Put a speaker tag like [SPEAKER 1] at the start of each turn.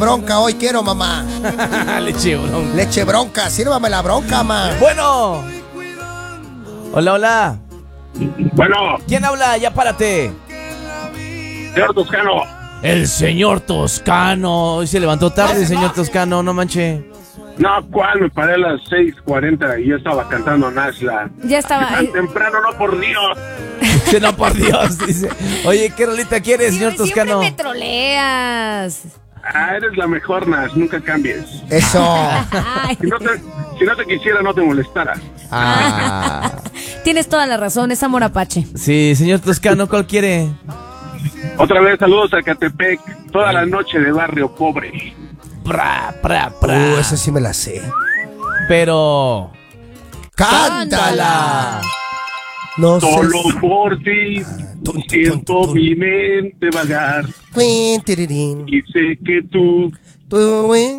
[SPEAKER 1] bronca hoy quiero, mamá.
[SPEAKER 2] Leche bronca.
[SPEAKER 1] Leche bronca, sírvame la bronca, mamá.
[SPEAKER 2] Bueno. Hola, hola.
[SPEAKER 3] Bueno,
[SPEAKER 2] ¿Quién habla? Ya párate.
[SPEAKER 3] señor Toscano.
[SPEAKER 2] El señor Toscano. Hoy se levantó tarde, señor Toscano, no manche.
[SPEAKER 3] No, ¿cuál? Me paré a las 6:40 y ya estaba cantando Nashla.
[SPEAKER 4] Ya estaba.
[SPEAKER 3] Tan temprano, no, por Dios.
[SPEAKER 2] Que no, por Dios, dice. Oye, ¿qué rolita quieres, señor Toscano?
[SPEAKER 4] Siempre me troleas.
[SPEAKER 3] Ah, eres la mejor, Nash, nunca cambies.
[SPEAKER 1] Eso.
[SPEAKER 4] Ay,
[SPEAKER 3] Si no te quisiera, no te molestara.
[SPEAKER 2] Ah.
[SPEAKER 4] tienes toda la razón, es amor apache.
[SPEAKER 2] Sí, señor Toscano, ¿cuál quiere?
[SPEAKER 3] Otra vez, saludos a Catepec, toda la noche de barrio pobre.
[SPEAKER 1] Esa sí me la sé.
[SPEAKER 2] Pero...
[SPEAKER 1] ¡Cántala! No sé.
[SPEAKER 3] Solo por ti siento mi mente vagar
[SPEAKER 1] Tirirín.
[SPEAKER 3] y sé que tú
[SPEAKER 1] Tú,